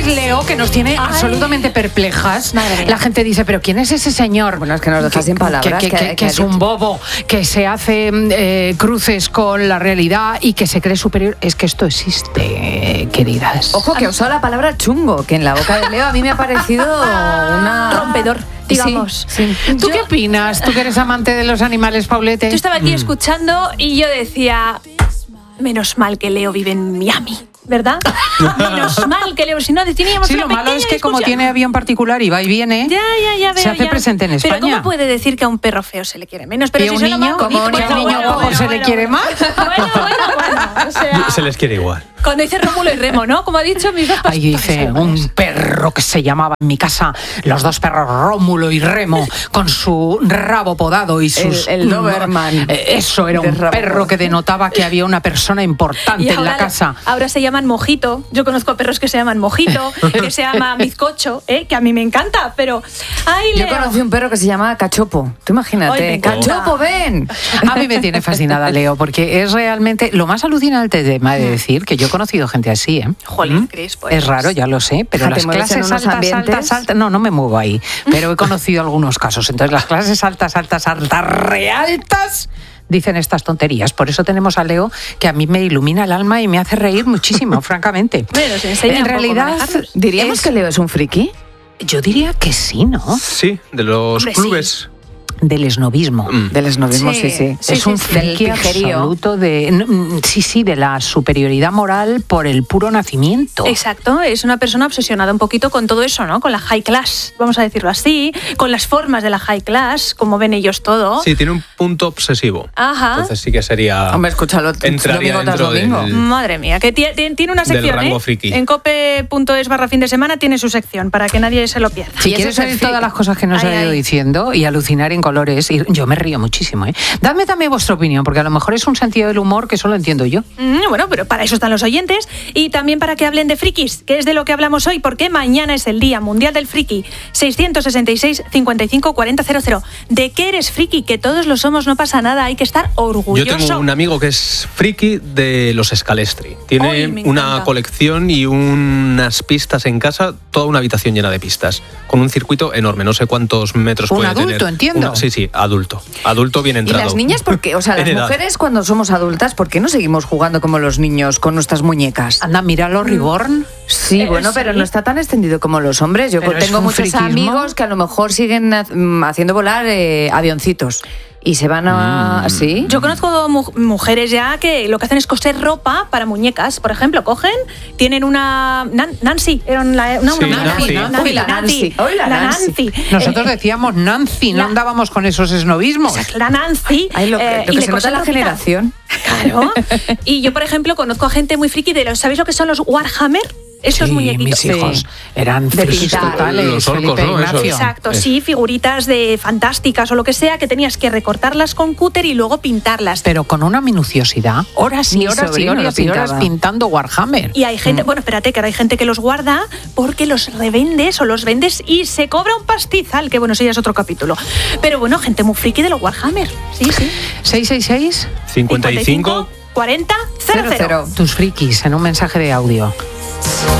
Leo, que nos tiene absolutamente perplejas. La gente dice, ¿pero quién es ese señor? Bueno, es que nos deja sin palabras. Que es un bobo, que se hace cruces con la realidad y que se cree superior. Es que esto existe, queridas. Ojo, que he usado la palabra chungo, que en la boca de Leo a mí me ha parecido una... rompedor, digamos. Sí. ¿Tú qué opinas? ¿Tú que eres amante de los animales, Paulete? Yo estaba aquí escuchando y yo decía, menos mal que Leo vive en Miami, ¿verdad? Menos mal que Leo, si no teníamos una lo malo es que discusión. como tiene avión particular y va y viene, ya veo, se hace presente en España. Pero ¿cómo puede decir que a un perro feo se le quiere menos? Pero ¿Y a un niño? ¿Cómo a un niño guapo se le quiere más? Bueno, o sea, Se les quiere igual. cuando dice Rómulo y Remo, ¿no? Como ha dicho mis dos Ahí dice un perro que se llamaba en mi casa, los dos perros Rómulo y Remo, con su rabo podado y sus... El Doberman. Eso era un perro que denotaba que había una persona importante en la casa. Ahora se llaman Mojito. Yo conozco perros que se llaman Mojito, que se llama Bizcocho, que a mí me encanta, pero... ¡Ay, Leo! Yo conocí un perro que se llama Cachopo. Tú imagínate. Ay, me encanta. ¡Cachopo, ven! A mí me tiene fascinada, Leo, porque es realmente lo más alucinante de decir que yo he conocido gente así, ¿eh? Jolín, Cris, pues... Es raro, ya lo sé, pero Fíjate, las clases altas, no me muevo ahí, pero he conocido algunos casos. Entonces, las clases altas, re altas, dicen estas tonterías. Por eso tenemos a Leo, que a mí me ilumina el alma y me hace reír muchísimo, francamente. Bueno, se enseña en un poco realidad, a manejarlos. ¿Diríamos que Leo es un friki? Yo diría que sí, ¿no? Sí, de los Hombre, clubes. Del esnovismo. Del esnovismo, sí. Es un friki del pijerío. absoluto de la superioridad moral por el puro nacimiento. Exacto, es una persona obsesionada un poquito con todo eso, ¿no? Con la high class, vamos a decirlo así, con las formas de la high class, como ven ellos todo. Sí, tiene un punto obsesivo. Ajá. Entonces sí que sería... Hombre, escúchalo, entraría domingo tras dentro domingo. del... Madre mía, que tiene una sección, del rango friki. En cope.es/fin de semana tiene su sección, para que nadie se lo pierda. Si Y quieres eso es oír el todas friki. las cosas que nos ha ido diciendo y alucinar en colores, y yo me río muchísimo, ¿eh? Dadme también vuestra opinión, porque a lo mejor es un sentido del humor que solo entiendo yo. Bueno, pero para eso están los oyentes y también para que hablen de frikis, que es de lo que hablamos hoy, porque mañana es el Día Mundial del Friki. 666 55 40 00. ¿De qué eres friki? Que todos lo somos, no pasa nada, hay que estar orgulloso. Yo tengo un amigo que es friki de los Scalestri. Ay, Tiene me una encanta. colección y unas pistas en casa, toda una habitación llena de pistas, con un circuito enorme, no sé cuántos metros Un puede tener. adulto, entiendo. Sí, adulto. Adulto bien ¿Y entrado. las niñas por qué? O sea, las En edad. mujeres cuando somos adultas, ¿por qué no seguimos jugando como los niños con nuestras muñecas? Anda, míralo, Reborn. Sí, bueno, pero sí. no está tan extendido como los hombres. Yo Pero es tengo un muchos friquismo. amigos que a lo mejor siguen haciendo volar avioncitos. Y se van a... ¿Sí? Yo conozco mujeres ya que lo que hacen es coser ropa para muñecas. Por ejemplo, cogen, tienen una... Nancy, era una Sí, Nancy. Nancy. Uy, la Nancy. Uy, la Nancy. Nosotros decíamos Nancy, no andábamos con esos esnovismos. La Nancy. Ay, lo y que le se nota cosen la ropita. generación. Claro. Y yo, por ejemplo, conozco a gente muy friki de los... ¿Sabéis lo que son los Warhammer? Estos Sí, muñequitos. mis hijos eran De frikis pintar. totales, Los orcos, Felipe ¿no? Ignacio. Eso. Exacto, sí, figuritas de fantásticas o lo que sea, que tenías que recortarlas con cúter y luego pintarlas. Pero con una minuciosidad, horas y Mi horas y sobrino lo horas y horas pintaba. pintando Warhammer. Y hay gente, bueno, espérate, que ahora hay gente que los guarda porque los revendes o los vendes y se cobra un pastizal, que bueno, eso ya es otro capítulo. Pero bueno, gente muy friki de los Warhammer. Sí, sí. 666, 55 40 00. 00. tus frikis en un mensaje de audio.